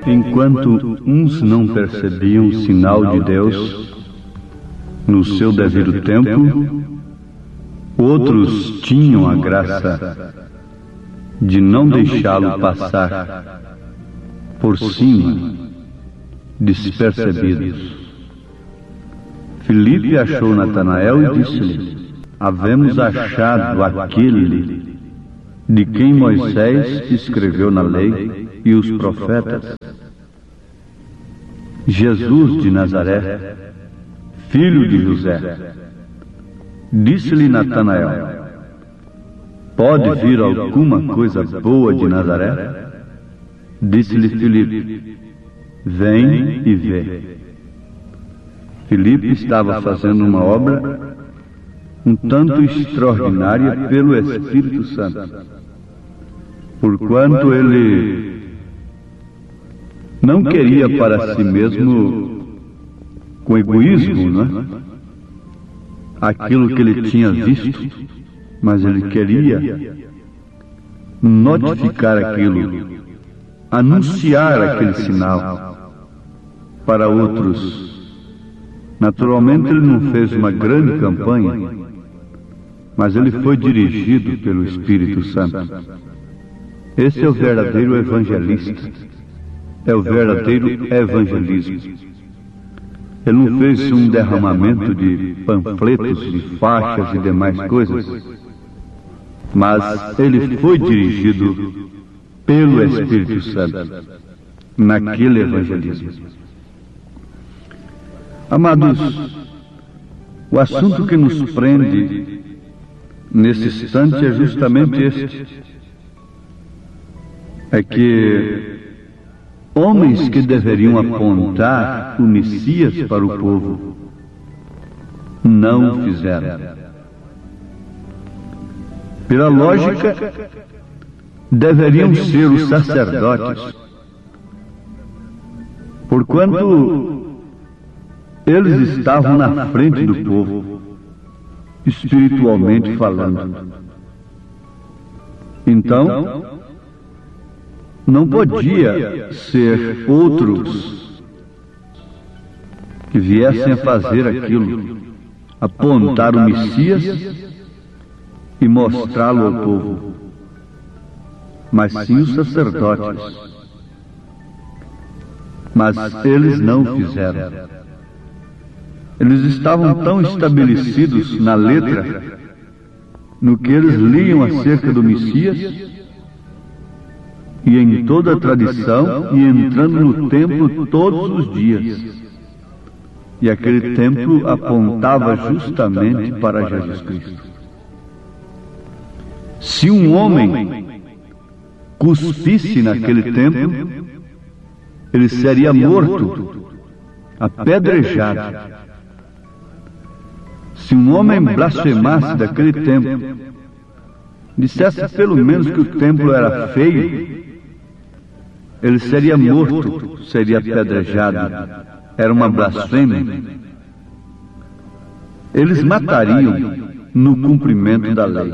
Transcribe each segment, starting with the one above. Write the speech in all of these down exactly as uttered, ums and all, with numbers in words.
Enquanto uns não percebiam o sinal de Deus no seu devido tempo, outros tinham a graça de não deixá-lo passar por cima, despercebidos. Filipe achou Natanael e disse-lhe: havemos achado aquele de quem Moisés escreveu na lei e os profetas, Jesus de Nazaré, filho de José. Disse-lhe Natanael: pode vir alguma coisa boa de Nazaré? Disse-lhe Filipe: vem e vê. Filipe estava fazendo uma obra um tanto extraordinária pelo Espírito Santo, porquanto ele não queria para si mesmo, com egoísmo, não é? aquilo que ele tinha visto, mas ele queria notificar aquilo, anunciar aquele sinal para outros. Naturalmente ele não fez uma grande campanha, mas ele foi dirigido pelo Espírito Santo. Esse é o verdadeiro evangelista, é o verdadeiro evangelismo. Ele não fez um derramamento de panfletos, de faixas e demais coisas, mas ele foi dirigido pelo Espírito Santo naquele evangelismo. Amados, o assunto que nos prende nesse instante é justamente este: é que homens que deveriam apontar o Messias para o povo não fizeram. Pela lógica, deveriam ser os sacerdotes, porquanto eles estavam na frente do povo, espiritualmente falando. Então, não podia ser outros que viessem a fazer aquilo, apontar o Messias e mostrá-lo ao povo, mas sim os sacerdotes. Mas eles não fizeram. Eles estavam tão estabelecidos na letra, no que eles liam acerca do Messias, e em toda a tradição, e entrando no templo todos os dias. E aquele templo apontava justamente para Jesus Cristo. Se um homem cuspisse naquele templo, ele seria morto, apedrejado. Se um homem blasfemasse daquele templo, dissesse pelo menos que o templo era feio, ele seria morto, seria apedrejado. Era uma blasfêmia. Eles matariam no cumprimento da lei.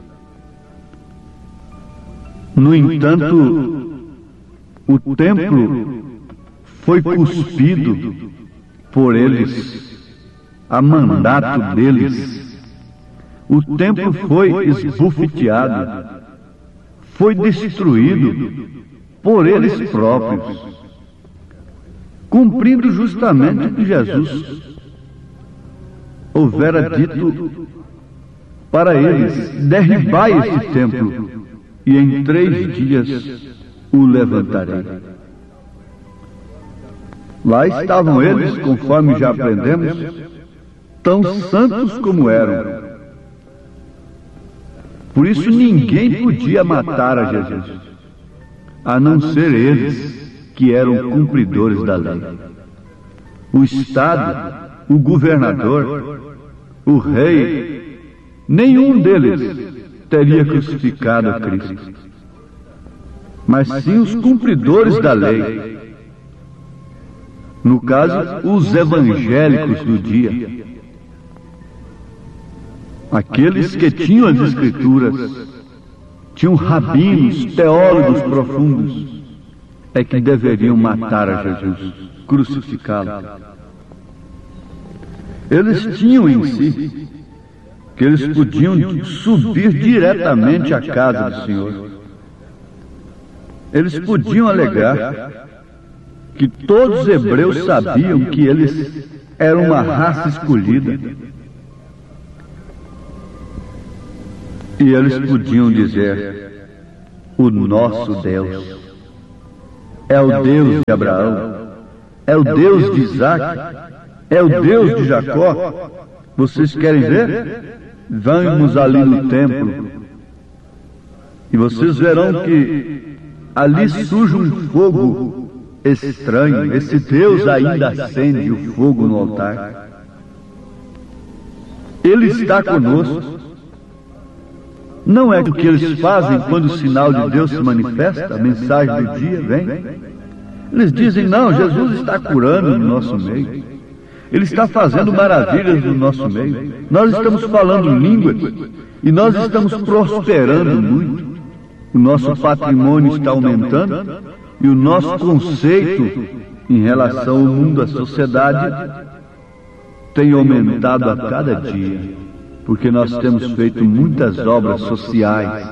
No entanto, o templo foi cuspido por eles, a mandato deles. O templo foi esbofeteado, foi destruído por eles próprios, cumprindo justamente o que Jesus houvera dito para eles: derribai esse templo, e em três dias o levantarei. Lá estavam eles, conforme já aprendemos, tão santos como eram. Por isso ninguém podia matar a Jesus, a não ser eles que eram cumpridores da lei. O Estado, o governador, o rei, nenhum deles teria crucificado a Cristo, mas sim os cumpridores da lei. No caso, os evangélicos do dia, aqueles que tinham as Escrituras, tinham rabinos, teólogos profundos, é que deveriam matar a Jesus, crucificá-lo. Eles tinham em si que eles podiam subir diretamente à casa do Senhor. Eles podiam alegar que todos os hebreus sabiam que eles eram uma raça escolhida. E eles podiam dizer: o nosso Deus é o Deus de Abraão, é o Deus de Isaac, é o Deus de Jacó. Vocês querem ver? Vamos ali no templo e vocês verão que ali surge um fogo estranho. Esse Deus ainda acende o fogo no altar. Ele está conosco. Não é o que eles fazem quando o sinal de Deus se manifesta, a mensagem do dia vem. Eles dizem: não, Jesus está curando no nosso meio. Ele está fazendo maravilhas no nosso meio. Nós estamos falando línguas e nós estamos prosperando muito. O nosso patrimônio está aumentando e o nosso conceito em relação ao mundo, à sociedade, tem aumentado a cada dia, porque nós temos feito muitas obras sociais.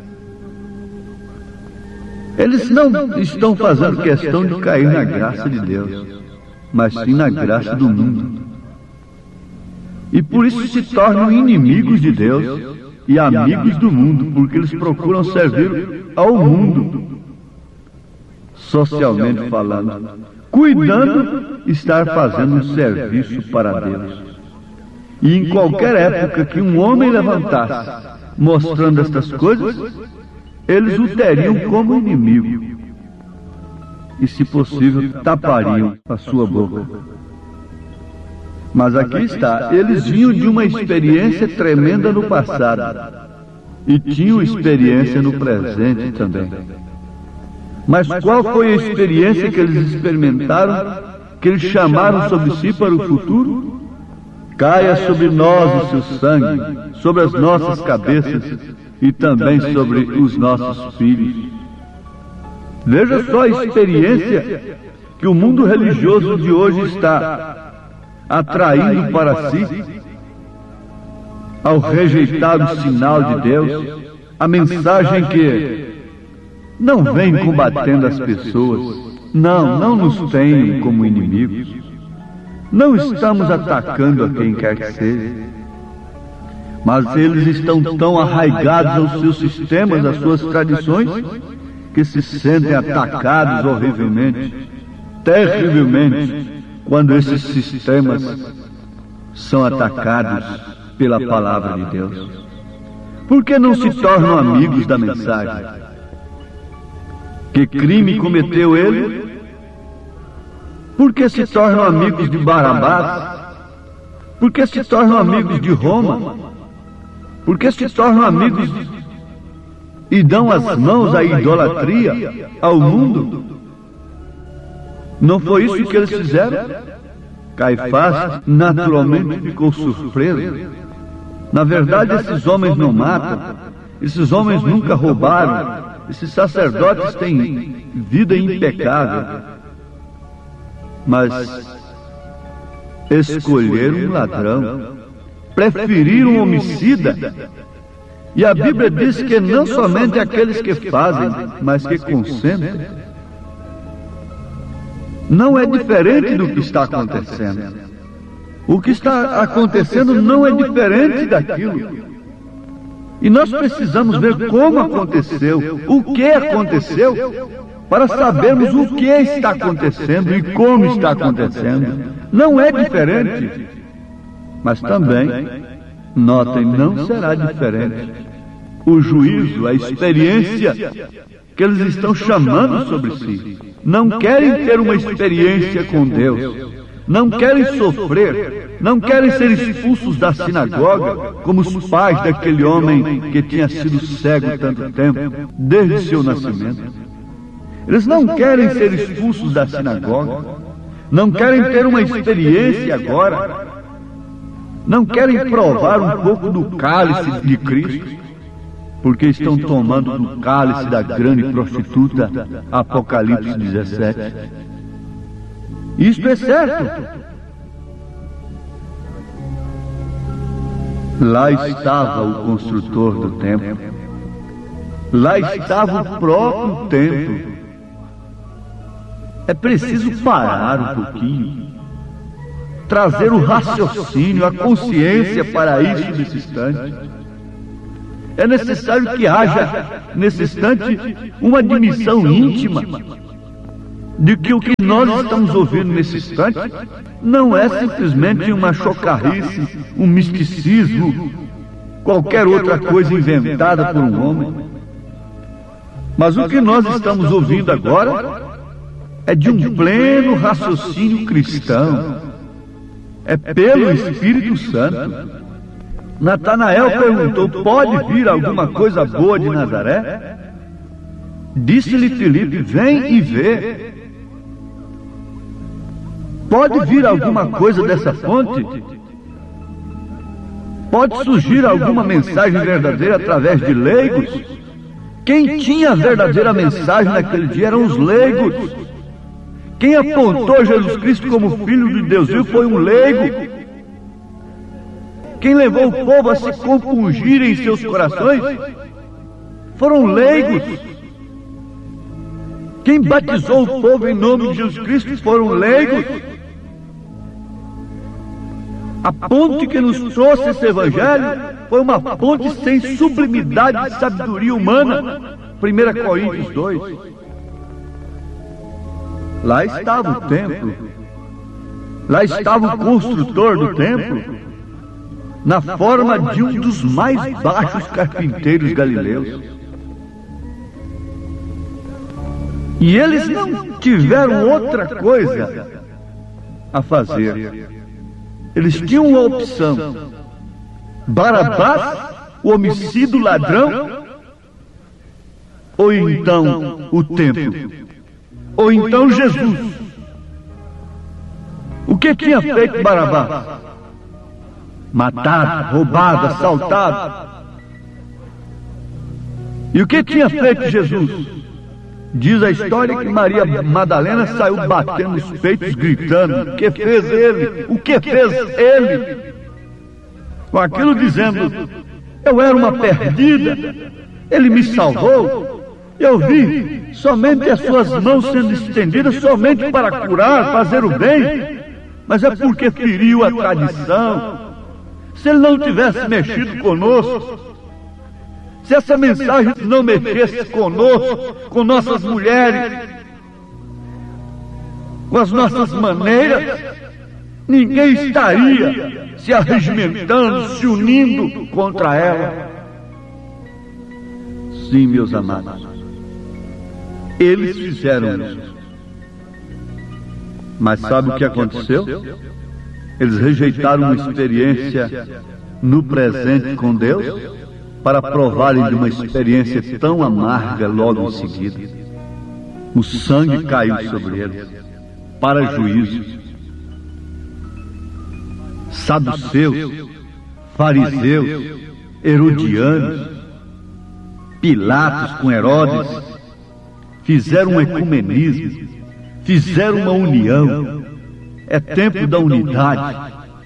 Eles não estão fazendo questão de cair na graça de Deus, mas sim na graça do mundo. E por isso se tornam inimigos de Deus e amigos do mundo, porque eles procuram servir ao mundo, socialmente falando, cuidando de estar fazendo um serviço para Deus. E em qualquer época que um homem levantasse mostrando estas coisas, eles o teriam como inimigo e, se possível, tapariam a sua boca. Mas aqui está, eles vinham de uma experiência tremenda no passado e tinham experiência no presente também. Mas qual foi a experiência que eles experimentaram, que eles chamaram sobre si para o futuro? Caia sobre nós o seu sangue, sobre as nossas cabeças e também sobre os nossos filhos. Veja só a experiência que o mundo religioso de hoje está atraindo para si, ao rejeitar o sinal de Deus, a mensagem que não vem combatendo as pessoas, não, não nos tenham como inimigos, não estamos atacando a quem quer que seja, mas eles estão tão arraigados aos seus sistemas, às suas tradições, que se sentem atacados horrivelmente, terrivelmente, quando esses sistemas são atacados pela palavra de Deus. Por que não se tornam amigos da mensagem? Que crime cometeu ele? Por que se tornam amigos de Barabás? Por que se tornam amigos de Roma? Por que se tornam amigos e dão as mãos à idolatria, ao mundo? Não foi isso que eles fizeram? Caifás naturalmente ficou surpreso. Na verdade, esses homens não matam, esses homens nunca roubaram, esses sacerdotes têm vida impecável. Mas escolheram um ladrão, preferiram um homicida. E a Bíblia diz que não somente aqueles que fazem, mas que consentem. Não é diferente do que está acontecendo. O que está acontecendo não é diferente daquilo. E nós precisamos ver como aconteceu, o que aconteceu, para sabermos o que está acontecendo e como está acontecendo. Não é diferente. Mas também, notem, não será diferente. O juízo, a experiência que eles estão chamando sobre si. Não querem ter uma experiência com Deus. Não querem sofrer. Não querem ser expulsos da sinagoga, como os pais daquele homem que tinha sido cego tanto tempo, desde seu nascimento. Eles não querem ser expulsos da sinagoga. Não querem ter uma experiência agora. Não querem provar um pouco do cálice de Cristo. porque estão tomando do cálice da grande prostituta, Apocalipse dezessete. Isto é certo. Lá estava o construtor do templo. Lá estava o próprio templo. É preciso parar um pouquinho, trazer o raciocínio, a consciência para isso nesse instante. É necessário que haja, nesse instante, uma admissão íntima de que o que nós estamos ouvindo nesse instante não é simplesmente uma chocarrice, um misticismo, qualquer outra coisa inventada por um homem. Mas o que nós estamos ouvindo agora é de um pleno raciocínio cristão. É pelo Espírito Santo. Natanael perguntou: pode vir alguma coisa boa de Nazaré? Disse-lhe Filipe: vem e vê. Pode vir alguma coisa dessa fonte? Pode surgir alguma mensagem verdadeira através de leigos? Quem tinha a verdadeira mensagem naquele dia eram os leigos. Quem apontou Jesus Cristo como Filho de Deus vivo foi um leigo. Quem levou o povo a se compungir em seus corações foram leigos. Quem batizou o povo em nome de Jesus Cristo foram leigos. A ponte que nos trouxe esse evangelho foi uma ponte sem sublimidade de sabedoria humana. primeira Coríntios dois. Lá estava o templo. Lá estava o construtor do templo, na forma de um dos mais baixos carpinteiros galileus. E eles não tiveram outra coisa a fazer. Eles tinham uma opção: Barabás, o homicida, o ladrão, ou então o templo, ou então Jesus. O que tinha feito Barabás? Matado, roubado, assaltado. E o que tinha feito Jesus? Diz a história que Maria Madalena saiu batendo nos peitos, gritando: o que fez ele? O que fez ele? Com aquilo dizendo: eu era uma perdida, ele me salvou. Eu vi somente as suas mãos sendo estendidas somente para curar, fazer o bem, mas é porque feriu a tradição. Se ele não tivesse mexido conosco, se essa mensagem não mexesse conosco, com nossas mulheres, com as nossas maneiras, ninguém estaria se arregimentando, se unindo contra ela. Sim, meus amados, eles fizeram isso. Mas sabe o que aconteceu? Eles rejeitaram uma experiência no presente com Deus para provarem de uma experiência tão amarga logo em seguida. O sangue caiu sobre eles para juízo. Saduceus, fariseus, herodianos, Pilatos com Herodes fizeram um ecumenismo, fizeram uma união. É tempo da unidade.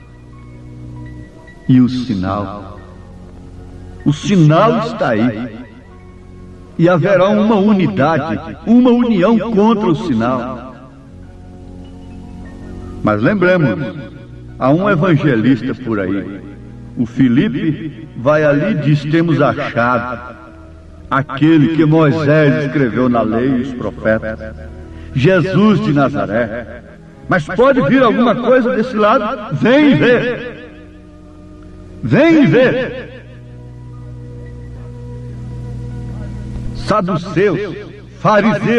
E o sinal? O sinal está aí. E haverá uma unidade, uma união contra o sinal. Mas lembremos, há um evangelista por aí. O Filipe vai ali e diz: temos achado aquele que Moisés escreveu na lei e os profetas, Jesus de Nazaré. Mas pode vir alguma coisa desse lado? Vem ver. Vem ver. Saduceus, fariseus,